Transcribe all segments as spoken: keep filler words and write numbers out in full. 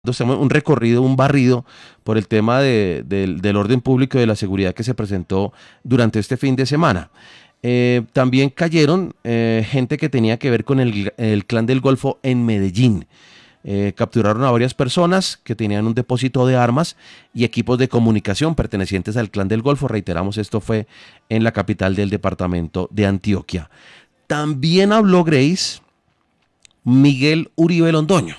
hacemos un recorrido, un barrido por el tema de- del, del orden público y de la seguridad que se presentó durante este fin de semana. Eh, también cayeron eh, gente que tenía que ver con el, el clan del Golfo en Medellín. Eh, capturaron a varias personas que tenían un depósito de armas y equipos de comunicación pertenecientes al clan del Golfo. Reiteramos, esto fue en la capital del departamento de Antioquia. También habló Grace Miguel Uribe Londoño.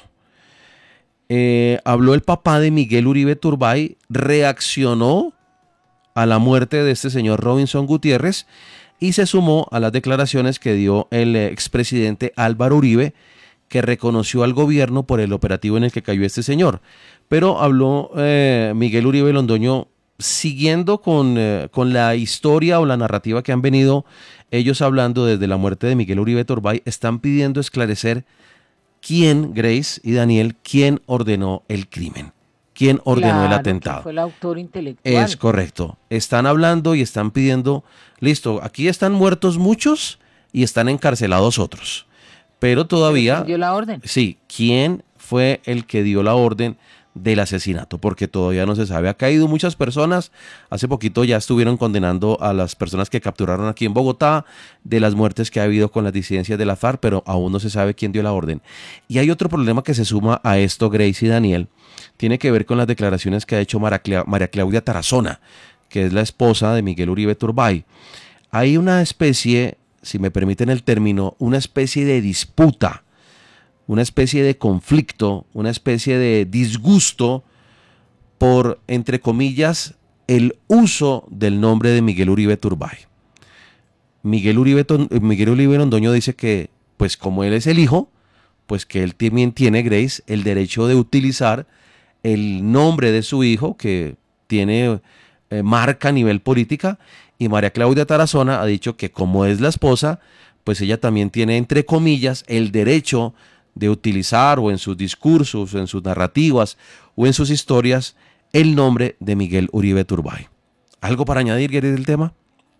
Eh, habló el papá de Miguel Uribe Turbay, reaccionó a la muerte de este señor Robinson Gutiérrez y se sumó a las declaraciones que dio el expresidente Álvaro Uribe, que reconoció al gobierno por el operativo en el que cayó este señor. Pero habló eh, Miguel Uribe Londoño siguiendo con, eh, con la historia o la narrativa que han venido ellos hablando desde la muerte de Miguel Uribe Turbay. Están pidiendo esclarecer quién, Grace y Daniel, quién ordenó el crimen, quién ordenó el Claro, ¿quién atentado. fue el autor Es intelectual? correcto. Están hablando y están pidiendo, listo, aquí están muertos muchos y están encarcelados otros. Pero ¿Pero quién todavía, dio la orden? sí, ¿quién fue el que dio la orden del asesinato? Porque todavía no se sabe. Ha caído muchas personas. Hace poquito ya estuvieron condenando a las personas que capturaron aquí en Bogotá de las muertes que ha habido con las disidencias de la FARC, pero aún no se sabe quién dio la orden. Y hay otro problema que se suma a esto, Grace y Daniel, tiene que ver con las declaraciones que ha hecho María, Cla- María Claudia Tarazona, que es la esposa de Miguel Uribe Turbay. Hay una especie, si me permiten el término, una especie de disputa, una especie de conflicto, una especie de disgusto por, entre comillas, el uso del nombre de Miguel Uribe Turbay. Miguel Uribe, Ton- Miguel Uribe Londoño dice que, pues como él es el hijo, pues que él también tiene, Grace, el derecho de utilizar el nombre de su hijo, que tiene eh, marca a nivel política, y María Claudia Tarazona ha dicho que como es la esposa, pues ella también tiene, entre comillas, el derecho de utilizar o en sus discursos, o en sus narrativas, o en sus historias, el nombre de Miguel Uribe Turbay. ¿Algo para añadir, Gary, del tema?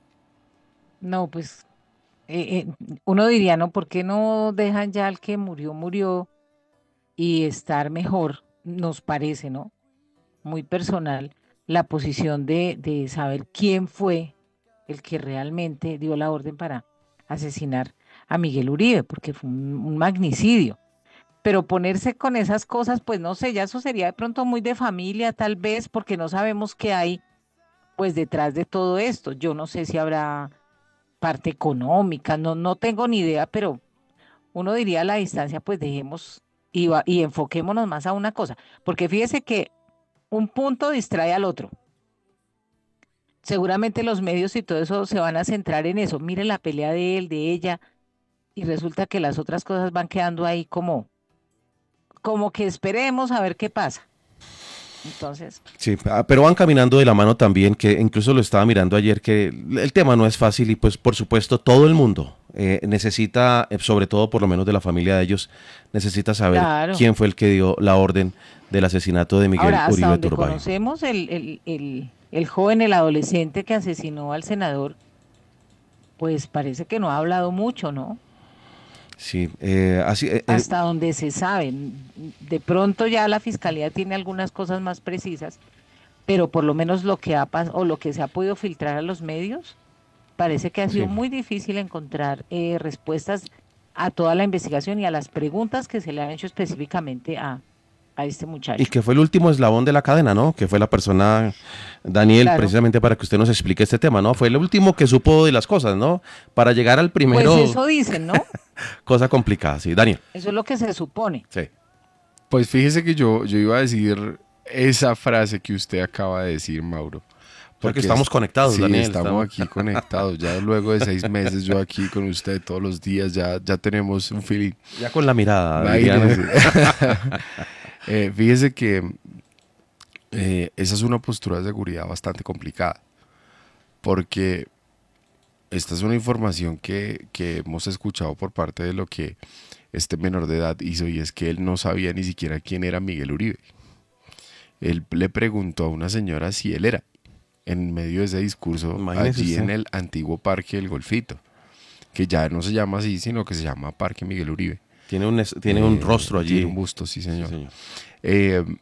No, pues eh, eh, uno diría, ¿no? ¿Por qué no dejan ya al que murió, murió y estar mejor? Nos parece, ¿no? Muy personal la posición de, de saber quién fue el que realmente dio la orden para asesinar a Miguel Uribe, porque fue un, un magnicidio. Pero ponerse con esas cosas, pues no sé, ya eso sería de pronto muy de familia, tal vez, porque no sabemos qué hay pues detrás de todo esto. Yo no sé si habrá parte económica, no, no tengo ni idea, pero uno diría a la distancia, pues dejemos y, va- y enfoquémonos más a una cosa, porque fíjese que un punto distrae al otro. Seguramente los medios y todo eso se van a centrar en eso. Mire la pelea de él, de ella, y resulta que las otras cosas van quedando ahí como, como que esperemos a ver qué pasa. Entonces, Sí, ah, pero van caminando de la mano también, que incluso lo estaba mirando ayer, que el tema no es fácil y pues por supuesto todo el mundo eh, necesita, eh, sobre todo por lo menos de la familia de ellos, necesita saber claro. quién fue el que dio la orden del asesinato de Miguel Ahora, hasta Uribe donde Turbay. conocemos, el, el, el, el joven, el adolescente que asesinó al senador, pues parece que no ha hablado mucho, ¿no? Sí, eh, así, eh, eh, Hasta donde se sabe. De pronto ya la fiscalía tiene algunas cosas más precisas, pero por lo menos lo que ha pas- o lo que se ha podido filtrar a los medios, parece que ha sido sí. muy difícil encontrar eh, respuestas a toda la investigación y a las preguntas que se le han hecho específicamente a, a este Y muchacho. que fue el último eslabón de la cadena, ¿no? Que fue la persona, Daniel, Claro, precisamente para que usted nos explique este tema, ¿no? Fue el último que supo de las cosas, ¿no? Para llegar al pues primero, eso dicen, ¿no? cosa complicada, sí. Daniel. Eso es lo que se supone. Sí. Pues fíjese que yo, yo iba a decir esa frase que usted acaba de decir, Mauro. O sea que Porque estamos es, conectados, sí, Daniel. estamos Estamos... aquí conectados. Ya luego de seis meses yo aquí con usted todos los días, ya, ya tenemos un feeling. Ya con la mirada, dirían. Imagínese. Eh, fíjese que eh, esa es una postura de seguridad bastante complicada. Porque esta es una información que, que hemos escuchado por parte de lo que este menor de edad hizo, y es que él no sabía ni siquiera quién era Miguel Uribe. Él le preguntó a una señora si él era, en medio de ese discurso Imagínese allí usted. en el antiguo Parque del Golfito, que ya no se llama así, sino que se llama Parque Miguel Uribe. Tiene un, es- tiene un Eh, rostro allí. Tiene un busto, sí, señor. Sí, señor. Eh,